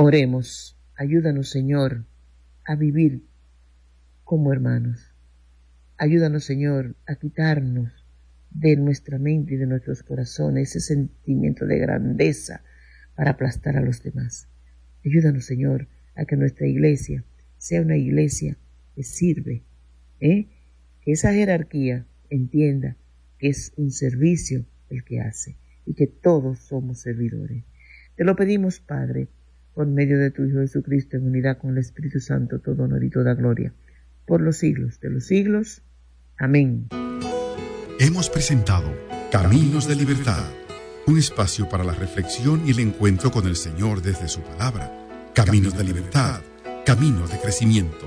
Oremos. Ayúdanos, Señor, a vivir como hermanos. Ayúdanos, Señor, a quitarnos de nuestra mente y de nuestros corazones ese sentimiento de grandeza para aplastar a los demás. Ayúdanos, Señor, a que nuestra iglesia sea una iglesia que sirve, que esa jerarquía entienda que es un servicio el que hace y que todos somos servidores. Te lo pedimos, Padre, por medio de tu Hijo Jesucristo, en unidad con el Espíritu Santo, todo honor y toda gloria, por los siglos de los siglos. Amén. Hemos presentado Caminos de Libertad, un espacio para la reflexión y el encuentro con el Señor desde su palabra. Caminos de Libertad, caminos de crecimiento.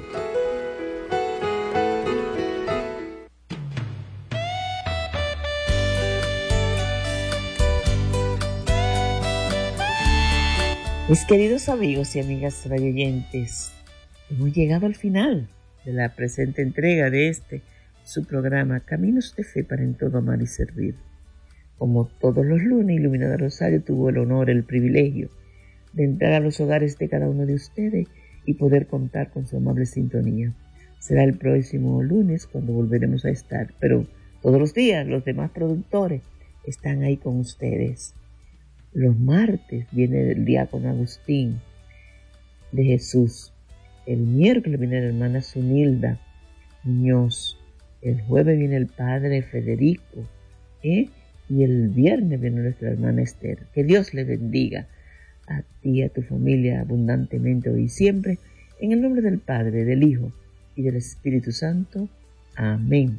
Mis queridos amigos y amigas radioyentes, hemos llegado al final de la presente entrega de su programa Caminos de Fe para en todo amar y servir. Como todos los lunes, Iluminada Rosario tuvo el honor, el privilegio de entrar a los hogares de cada uno de ustedes y poder contar con su amable sintonía. Será el próximo lunes cuando volveremos a estar, pero todos los días los demás productores están ahí con ustedes. Los martes viene el diácono Agustín de Jesús. El miércoles viene la hermana Zunilda Muñoz. El jueves viene el padre Federico. Y el viernes viene nuestra hermana Esther. Que Dios le bendiga a ti y a tu familia abundantemente hoy y siempre. En el nombre del Padre, del Hijo y del Espíritu Santo. Amén.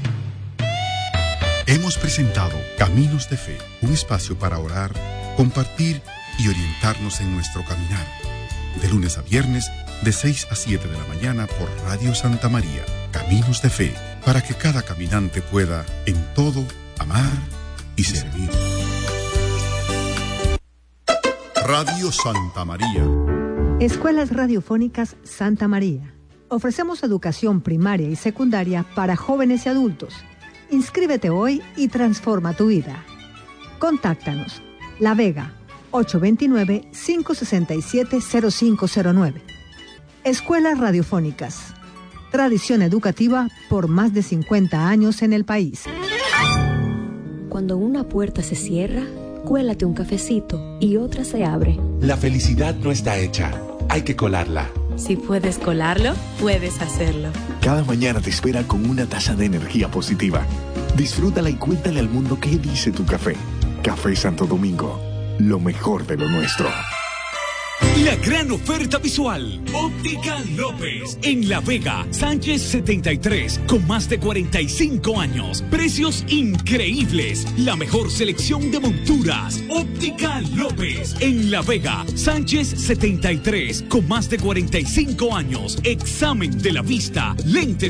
Hemos presentado Caminos de Fe, un espacio para orar, compartir y orientarnos en nuestro caminar. De lunes a viernes, de 6 a 7 de la mañana por Radio Santa María. Caminos de Fe, para que cada caminante pueda, en todo, amar y servir. Radio Santa María. Escuelas Radiofónicas Santa María. Ofrecemos educación primaria y secundaria para jóvenes y adultos. Inscríbete hoy y transforma tu vida. Contáctanos. La Vega, 829-567-0509. Escuelas Radiofónicas. Tradición educativa por más de 50 años en el país. Cuando una puerta se cierra, cuélate un cafecito y otra se abre. La felicidad no está hecha, hay que colarla. Si puedes colarlo, puedes hacerlo. Cada mañana te espera con una taza de energía positiva. Disfrútala y cuéntale al mundo qué dice tu café. Café Santo Domingo, lo mejor de lo nuestro. La gran oferta visual. Óptica López. En La Vega, Sánchez 73, con más de 45 años. Precios increíbles. La mejor selección de monturas. Óptica López. En La Vega, Sánchez 73, con más de 45 años. Examen de la vista, lentes